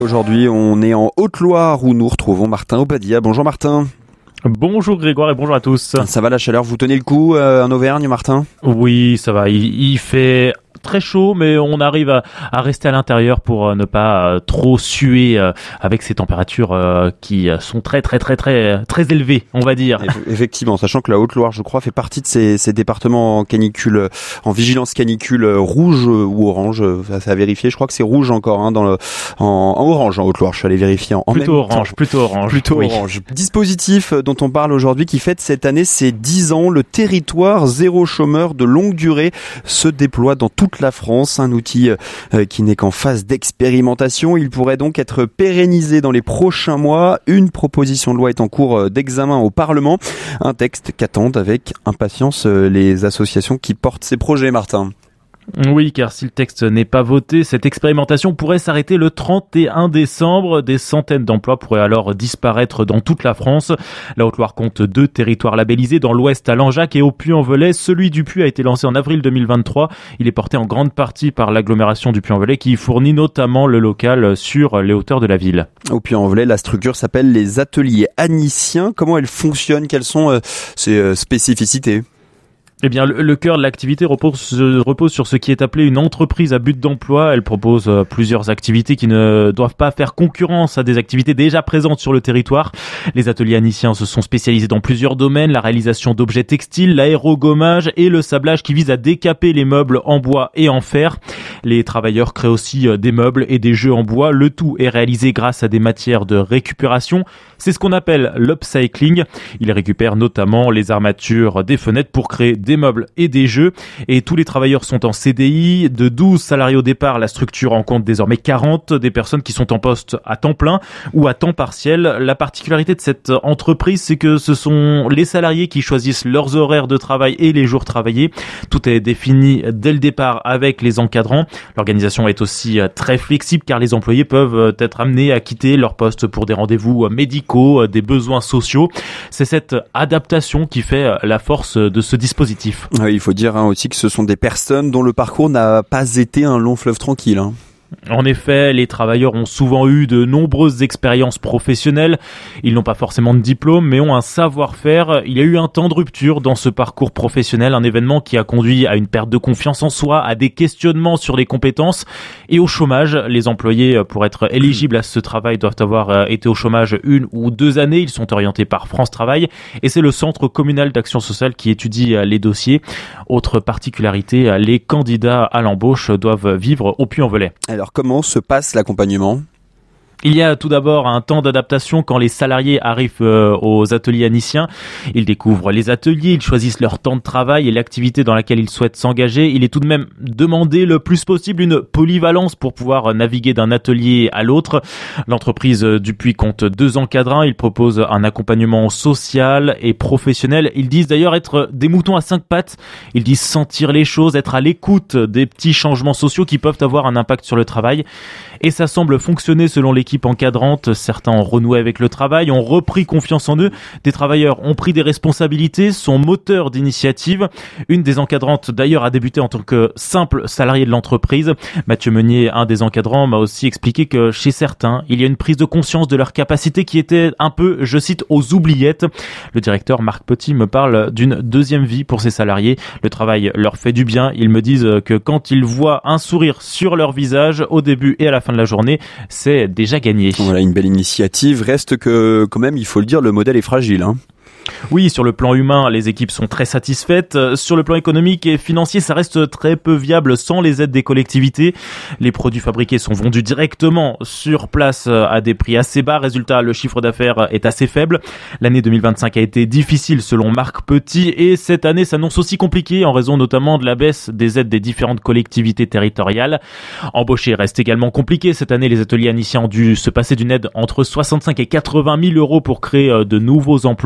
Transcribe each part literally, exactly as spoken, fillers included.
Aujourd'hui, on est en Haute-Loire où nous retrouvons Martin Obadia. Bonjour Martin. Bonjour Grégoire et bonjour à tous. Ça va la chaleur, vous tenez le coup euh, en Auvergne Martin ? Oui, ça va, il, il fait très chaud mais on arrive à, à rester à l'intérieur pour ne pas trop suer avec ces températures qui sont très très très très très élevées, on va dire. Effectivement, sachant que la Haute-Loire, je crois, fait partie de ces, ces départements en canicule, en vigilance canicule rouge ou orange, c'est à vérifier. Je crois que c'est rouge encore hein, dans le, en, en orange en Haute-Loire. Je suis allé vérifier en, en plutôt même orange, temps. plutôt orange, plutôt oui. orange. Dispositif dont on parle aujourd'hui qui fête cette année ses dix ans, le territoire zéro chômeur de longue durée se déploie dans toute la France. Un outil euh, qui n'est qu'en phase d'expérimentation. Il pourrait donc être pérennisé dans les prochains mois. Une proposition de loi est en cours d'examen au Parlement. Un texte qu'attendent avec impatience les associations qui portent ces projets, Martin. Oui, car si le texte n'est pas voté, cette expérimentation pourrait s'arrêter le trente et un décembre. Des centaines d'emplois pourraient alors disparaître dans toute la France. La Haute-Loire compte deux territoires labellisés, dans l'ouest à Langeac et au Puy-en-Velay. Celui du Puy a été lancé en avril deux mille vingt-trois. Il est porté en grande partie par l'agglomération du Puy-en-Velay qui fournit notamment le local sur les hauteurs de la ville. Au Puy-en-Velay, la structure s'appelle les ateliers Aniciens. Comment elle fonctionne ? Quelles sont euh, ses euh, spécificités ? Eh bien, le, le cœur de l'activité repose, repose sur ce qui est appelé une entreprise à but d'emploi. Elle propose euh, plusieurs activités qui ne doivent pas faire concurrence à des activités déjà présentes sur le territoire. Les ateliers Aniciens se sont spécialisés dans plusieurs domaines, la réalisation d'objets textiles, l'aérogommage et le sablage qui vise à décaper les meubles en bois et en fer. Les travailleurs créent aussi euh, des meubles et des jeux en bois. Le tout est réalisé grâce à des matières de récupération. C'est ce qu'on appelle l'upcycling. Ils récupèrent notamment les armatures des fenêtres pour créer des des meubles et des jeux, et tous les travailleurs sont en C D I. De douze salariés au départ, la structure en compte désormais quarante, des personnes qui sont en poste à temps plein ou à temps partiel. La particularité de cette entreprise, c'est que ce sont les salariés qui choisissent leurs horaires de travail et les jours travaillés. Tout est défini dès le départ avec les encadrants. L'organisation est aussi très flexible car les employés peuvent être amenés à quitter leur poste pour des rendez-vous médicaux, des besoins sociaux. C'est cette adaptation qui fait la force de ce dispositif. Oui, il faut dire hein, aussi que ce sont des personnes dont le parcours n'a pas été un long fleuve tranquille. Hein. En effet, les travailleurs ont souvent eu de nombreuses expériences professionnelles. Ils n'ont pas forcément de diplôme, mais ont un savoir-faire. Il y a eu un temps de rupture dans ce parcours professionnel, un événement qui a conduit à une perte de confiance en soi, à des questionnements sur les compétences et au chômage. Les employés, pour être éligibles à ce travail, doivent avoir été au chômage une ou deux années. Ils sont orientés par France Travail et c'est le Centre communal d'action sociale qui étudie les dossiers. Autre particularité, les candidats à l'embauche doivent vivre au Puy-en-Velay. Alors comment se passe l'accompagnement ? Il y a tout d'abord un temps d'adaptation quand les salariés arrivent euh, aux ateliers Aniciens. Ils découvrent les ateliers, ils choisissent leur temps de travail et l'activité dans laquelle ils souhaitent s'engager. Il est tout de même demandé le plus possible une polyvalence pour pouvoir naviguer d'un atelier à l'autre. L'entreprise du Puy compte deux encadrants. Ils proposent un accompagnement social et professionnel. Ils disent d'ailleurs être des moutons à cinq pattes. Ils disent sentir les choses, être à l'écoute des petits changements sociaux qui peuvent avoir un impact sur le travail. Et ça semble fonctionner selon l'équipe encadrante. Certains ont renoué avec le travail, ont repris confiance en eux. Des travailleurs ont pris des responsabilités, sont moteurs d'initiative. Une des encadrantes d'ailleurs a débuté en tant que simple salarié de l'entreprise. Mathieu Meunier, un des encadrants, m'a aussi expliqué que chez certains, il y a une prise de conscience de leur capacité qui était un peu, je cite, aux oubliettes. Le directeur Marc Petit me parle d'une deuxième vie pour ses salariés. Le travail leur fait du bien. Ils me disent que quand ils voient un sourire sur leur visage au début et à la fin de la journée, c'est déjà gagné. Voilà, une belle initiative. Reste que, quand même, il faut le dire, le modèle est fragile, hein. Oui, sur le plan humain, les équipes sont très satisfaites. Sur le plan économique et financier, ça reste très peu viable sans les aides des collectivités. Les produits fabriqués sont vendus directement sur place à des prix assez bas. Résultat, le chiffre d'affaires est assez faible. L'année deux mille vingt-cinq a été difficile selon Marc Petit et cette année s'annonce aussi compliquée en raison notamment de la baisse des aides des différentes collectivités territoriales. Embaucher reste également compliqué. Cette année, les ateliers Aniciens ont dû se passer d'une aide entre soixante-cinq et quatre-vingt mille euros pour créer de nouveaux emplois.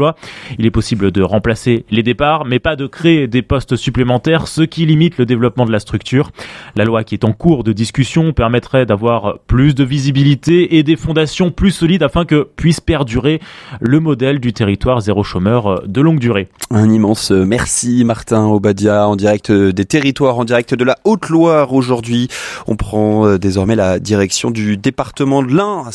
Il est possible de remplacer les départs, mais pas de créer des postes supplémentaires, ce qui limite le développement de la structure. La loi qui est en cours de discussion permettrait d'avoir plus de visibilité et des fondations plus solides afin que puisse perdurer le modèle du territoire zéro chômeur de longue durée. Un immense merci Martin Obadia en direct des territoires, en direct de la Haute-Loire aujourd'hui. On prend désormais la direction du département de l'Ain.